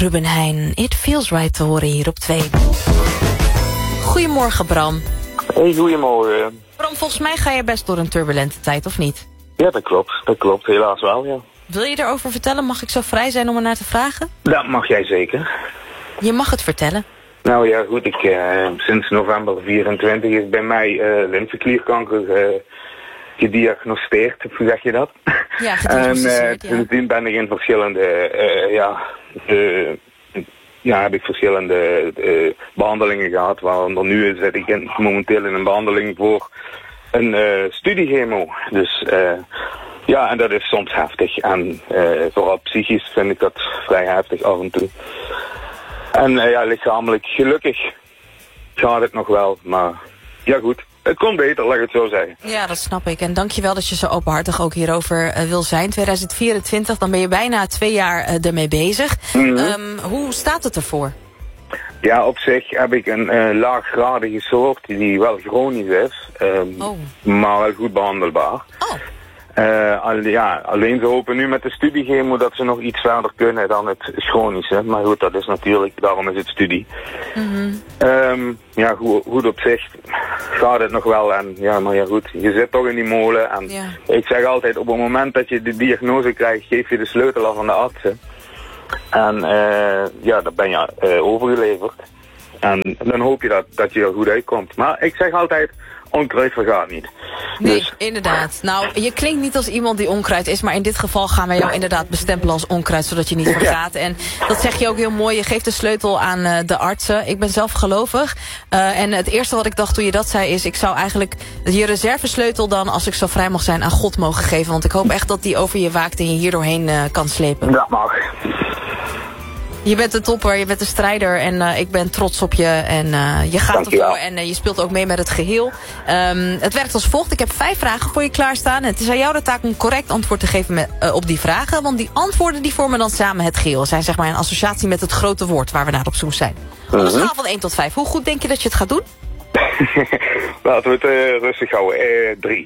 Ruben Heijn. It Feels Right te horen hier op 2. Goedemorgen, Bram. Hey, goedemorgen. Bram, volgens mij ga je best door een turbulente tijd, of niet? Ja, dat klopt. Helaas wel, ja. Wil je erover vertellen? Mag ik zo vrij zijn om er naar te vragen? Dat mag jij zeker. Je mag het vertellen. Nou ja, goed, sinds november 24 is bij mij lymfeklierkanker gediagnosticeerd, hoe zeg je dat? Ja, gediagnosticeerd, en sindsdien ben ik in verschillende, heb ik verschillende behandelingen gehad, waaronder nu zit ik momenteel in een behandeling voor een studiechemo. Dus en dat is soms heftig. En vooral psychisch vind ik dat vrij heftig af en toe. En lichamelijk gelukkig gaat het nog wel, maar ja goed. Het komt beter, laat ik het zo zeggen. Ja, dat snap ik. En dankjewel dat je zo openhartig ook hierover wil zijn. 2024, dan ben je bijna 2 jaar ermee bezig. Mm-hmm. Hoe staat het ervoor? Ja, op zich heb ik een laaggradige soort die wel chronisch is. Maar wel goed behandelbaar. Oh. Alleen ze hopen nu met de studiechemo dat ze nog iets verder kunnen dan het chronische. Maar goed, dat is natuurlijk, daarom is het studie. Mm-hmm. Goed op zich gaat het nog wel. Maar goed, je zit toch in die molen. En ik zeg altijd, op het moment dat je de diagnose krijgt, geef je de sleutel af aan de artsen. En dan ben je overgeleverd. En dan hoop je dat je er goed uitkomt. Maar ik zeg altijd, onkruid vergaat niet. Nee, dus. Inderdaad. Nou, je klinkt niet als iemand die onkruid is, maar in dit geval gaan wij jou inderdaad bestempelen als onkruid, zodat je niet vergaat. En dat zeg je ook heel mooi. Je geeft de sleutel aan de artsen. Ik ben zelf gelovig. En het eerste wat ik dacht toen je dat zei is, ik zou eigenlijk je reservesleutel dan, als ik zo vrij mag zijn, aan God mogen geven. Want ik hoop echt dat die over je waakt en je hier doorheen kan slepen. Dat mag. Je bent een topper, je bent een strijder en ik ben trots op je. En je gaat ervoor en je speelt ook mee met het geheel. Het werkt als volgt. Ik heb 5 vragen voor je klaarstaan. Het is aan jou de taak om correct antwoord te geven op die vragen. Want die antwoorden die vormen dan samen het geheel. Zijn zeg maar een associatie met het grote woord waar we naar op zoek zijn. Op een schaal van 1 tot 5. Hoe goed denk je dat je het gaat doen? Laten we het rustig houden. 3.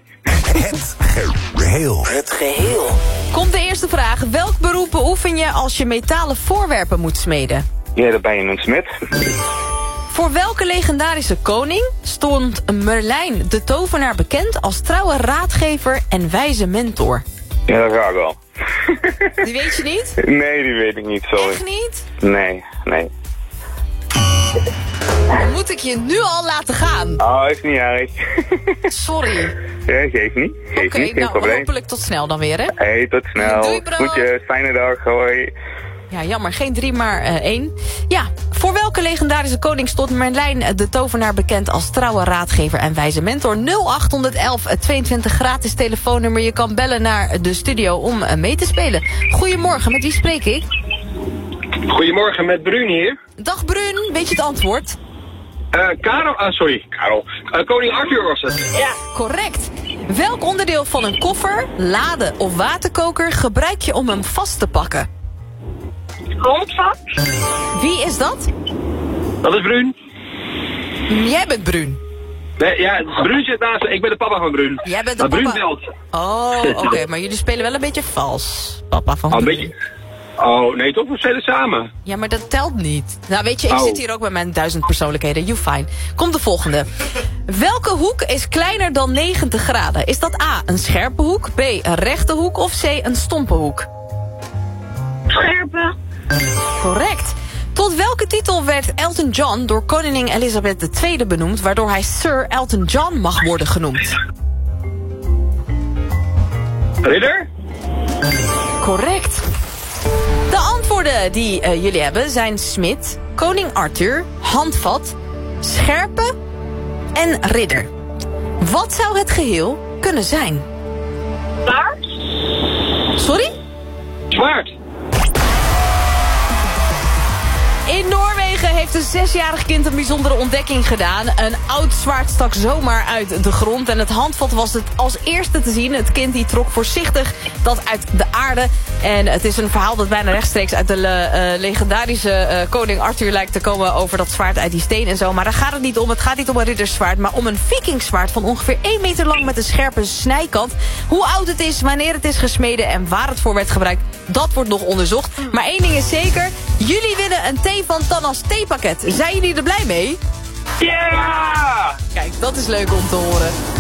Het geheel. Komt de eerste vraag. Welk beroep beoefen je als je metalen voorwerpen moet smeden? Ja, dan ben je een smid. Voor welke legendarische koning stond Merlijn de tovenaar bekend als trouwe raadgever en wijze mentor? Ja, dat ga ik wel. Die weet je niet? Nee, die weet ik niet, sorry. Echt niet? Nee. Dan moet ik je nu al laten gaan. Oh, is niet erg. Sorry. Ja, geef niet. Geen probleem. Hopelijk tot snel dan weer, hè? Hey, tot snel. Doei, bro. Groetjes, fijne dag, hoi. Ja, jammer. Geen 3, maar 1. Ja, voor welke legendarische koning stond Merlijn de tovenaar bekend als trouwe raadgever en wijze mentor? 0811 22 gratis telefoonnummer. Je kan bellen naar de studio om mee te spelen. Goedemorgen, met wie spreek ik? Goedemorgen, met Brun hier. Dag Brun, weet je het antwoord? Karel. Koning Arthur was het. Ja, correct. Welk onderdeel van een koffer, lade of waterkoker gebruik je om hem vast te pakken? Grondvat? Wie is dat? Dat is Brun. Jij bent Brun. Nee, ja, Brun zit naast me. Ik ben de papa van Brun. Jij bent de papa? Brun belt. Oh, oké, maar jullie spelen wel een beetje vals. Papa van Brun. Een beetje. Oh, nee toch? We spelen samen. Ja, maar dat telt niet. Nou, weet je, ik zit hier ook met mijn 1000 persoonlijkheden. You fine. Komt de volgende. Welke hoek is kleiner dan 90 graden? Is dat A, een scherpe hoek, B, een rechte hoek of C, een stompe hoek? Scherpe. Correct. Tot welke titel werd Elton John door koningin Elizabeth II benoemd, waardoor hij Sir Elton John mag worden genoemd? Ridder? Correct. De antwoorden die jullie hebben zijn smid, koning Arthur, handvat, scherpe en ridder. Wat zou het geheel kunnen zijn? Zwaard? Sorry? Zwaard. In Noorwegen heeft een 6-jarig kind een bijzondere ontdekking gedaan. Een oud zwaard stak zomaar uit de grond en het handvat was het als eerste te zien. Het kind die trok voorzichtig dat uit de aarde. En het is een verhaal dat bijna rechtstreeks uit de legendarische koning Arthur lijkt te komen over dat zwaard uit die steen en zo. Maar daar gaat het niet om. Het gaat niet om een ridderzwaard, maar om een vikingzwaard van ongeveer 1 meter lang met een scherpe snijkant. Hoe oud het is, wanneer het is gesmeden en waar het voor werd gebruikt, dat wordt nog onderzocht. Maar één ding is zeker, Jullie winnen een thee van Tannas theepakket. Zijn jullie er blij mee? Yeah! Kijk, dat is leuk om te horen.